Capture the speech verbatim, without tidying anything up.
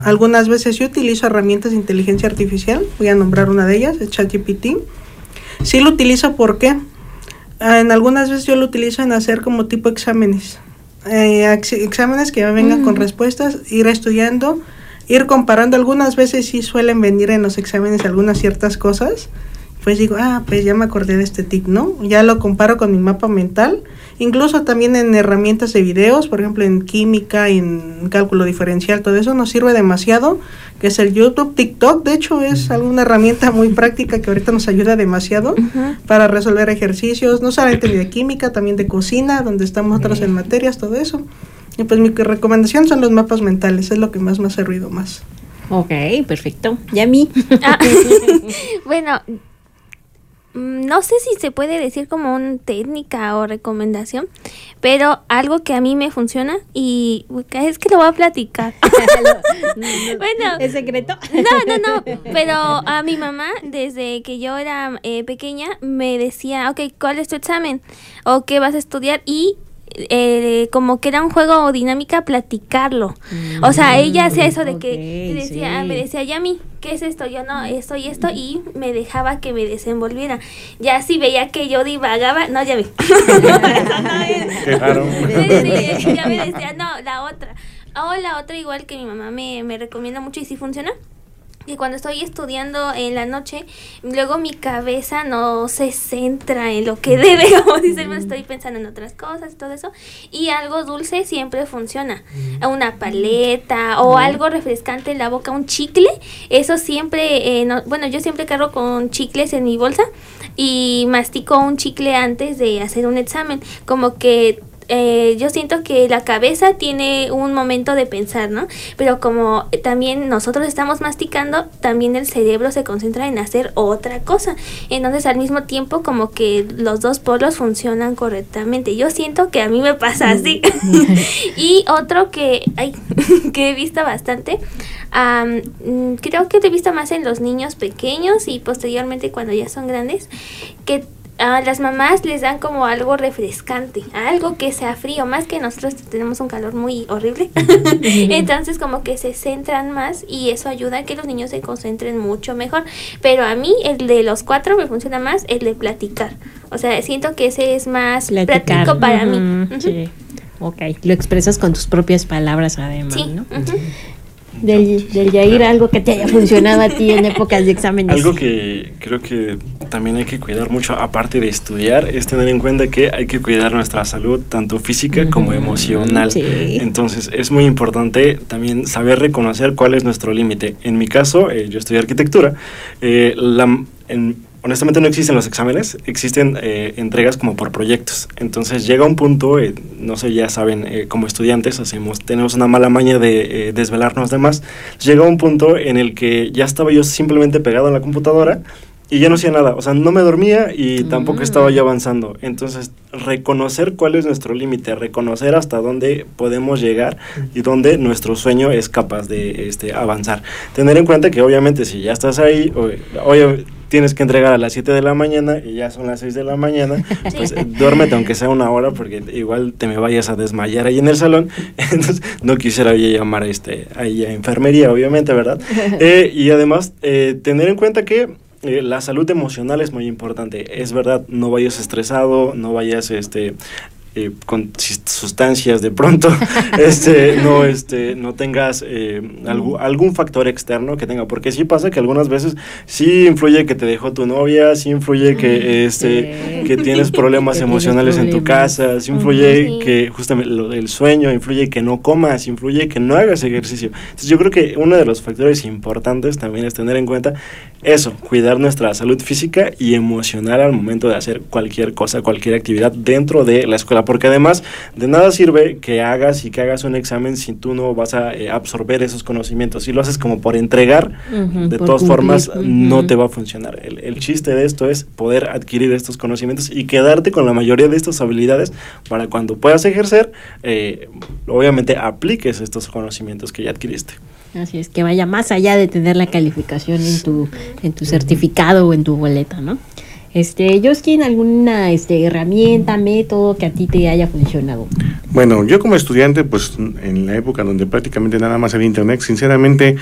Algunas veces yo utilizo herramientas de inteligencia artificial, voy a nombrar una de ellas, es ChatGPT. Sí lo utilizo porque en algunas veces yo lo utilizo en hacer como tipo exámenes, eh, ex- exámenes que vengan mm. con respuestas, ir estudiando, ir comparando. Algunas veces sí suelen venir en los exámenes algunas ciertas cosas, pues digo, ah, pues ya me acordé de este tip, ¿no? Ya lo comparo con mi mapa mental, incluso también en herramientas de videos, por ejemplo en química, en cálculo diferencial, todo eso nos sirve demasiado, que es el YouTube, TikTok, de hecho es alguna herramienta muy práctica que ahorita nos ayuda demasiado uh-huh. para resolver ejercicios, no solamente de química, también de cocina, donde estamos otros uh-huh. en materias, todo eso. Y pues mi recomendación son los mapas mentales, es lo que más me ha servido más. Ok, perfecto. ¿Y a mí? Ah, bueno, no sé si se puede decir como una técnica o recomendación, pero algo que a mí me funciona y es que lo voy a platicar. Bueno, ¿es secreto? No, no, no, pero a mi mamá desde que yo era eh, pequeña me decía, ok, ¿cuál es tu examen? ¿O qué vas a estudiar? Y Eh, como que era un juego o dinámica platicarlo. Mm, o sea, ella hacía eso de okay, que decía, sí. me decía, Yami, ¿qué es esto? Yo no, esto y esto, y me dejaba que me desenvolviera. Ya si veía que yo divagaba, no, ya vi. Claro. Sí, sí, ya me decía, no, la otra. O la otra igual que mi mamá me, me recomienda mucho y sí funciona. Y cuando estoy estudiando en la noche, luego mi cabeza no se centra en lo que debe, como dice, mm. estoy pensando en otras cosas y todo eso. Y algo dulce siempre funciona. Mm. Una paleta o mm. algo refrescante en la boca, un chicle. Eso siempre, eh, no, bueno, yo siempre cargo con chicles en mi bolsa y mastico un chicle antes de hacer un examen. Como que Eh, yo siento que la cabeza tiene un momento de pensar, ¿no? Pero como también nosotros estamos masticando, también el cerebro se concentra en hacer otra cosa. Entonces, al mismo tiempo, como que los dos polos funcionan correctamente. Yo siento que a mí me pasa así. Y otro que, ay, que he visto bastante, um, creo que he visto más en los niños pequeños y posteriormente cuando ya son grandes, que a las mamás les dan como algo refrescante, algo que sea frío, más que nosotros tenemos un calor muy horrible. Entonces como que se centran más y eso ayuda a que los niños se concentren mucho mejor. Pero a mí el de los cuatro me funciona más el de platicar. O sea, siento que ese es más platicar. práctico para uh-huh. mí. Uh-huh. Sí, ok. Lo expresas con tus propias palabras además, sí. ¿no? Uh-huh. Del, del Yair, algo que te haya funcionado a ti en épocas de exámenes. Algo que creo que también hay que cuidar mucho, aparte de estudiar, es tener en cuenta que hay que cuidar nuestra salud, tanto física uh-huh. como emocional. Sí. Entonces, es muy importante también saber reconocer cuál es nuestro límite. En mi caso, eh, yo estudié arquitectura, eh, la, en, honestamente no existen los exámenes, existen eh, entregas como por proyectos. Entonces llega un punto, eh, no sé, ya saben, eh, como estudiantes hacemos, tenemos una mala maña de eh, desvelarnos de más. Llega un punto en el que ya estaba yo simplemente pegado a la computadora y ya no hacía nada, o sea, no me dormía y tampoco mm. estaba yo avanzando. Entonces, reconocer cuál es nuestro límite, reconocer hasta dónde podemos llegar y dónde nuestro sueño es capaz de este, avanzar. Tener en cuenta que obviamente si ya estás ahí, oye, tienes que entregar a las siete de la mañana y ya son las seis de la mañana, pues duérmete aunque sea una hora porque igual te me vayas a desmayar ahí en el salón. Entonces no quisiera yo llamar a, este, ahí a enfermería, obviamente, ¿verdad? Eh, y además eh, tener en cuenta que Eh, la salud emocional es muy importante. Es verdad, no vayas estresado, no vayas este eh, con sustancias de pronto, este no este no tengas eh, algo, algún factor externo que tenga, porque sí pasa que algunas veces sí influye que te dejó tu novia, sí influye que este sí. que tienes problemas que emocionales tienes problemas. En tu casa, sí influye sí. que justamente lo del sueño, influye que no comas, influye que no hagas ejercicio. Entonces yo creo que uno de los factores importantes también es tener en cuenta eso, cuidar nuestra salud física y emocional al momento de hacer cualquier cosa, cualquier actividad dentro de la escuela, porque además de nada sirve que hagas y que hagas un examen si tú no vas a eh, absorber esos conocimientos. Si lo haces como por entregar, uh-huh, de por todas cumplir, formas uh-huh. no te va a funcionar. El, el chiste de esto es poder adquirir estos conocimientos y quedarte con la mayoría de estas habilidades para cuando puedas ejercer, eh, obviamente apliques estos conocimientos que ya adquiriste. Así es, que vaya más allá de tener la calificación en tu en tu certificado o en tu boleta, ¿no? Este, Joskin, ¿alguna este, herramienta, método que a ti te haya funcionado? Bueno, yo como estudiante, pues en la época donde prácticamente nada más había internet, sinceramente